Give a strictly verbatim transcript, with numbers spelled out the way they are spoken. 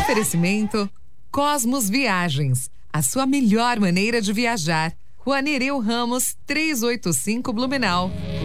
Oferecimento Cosmos Viagens, a sua melhor maneira de viajar. Rua Nereu Ramos, trezentos e oitenta e cinco, Blumenau.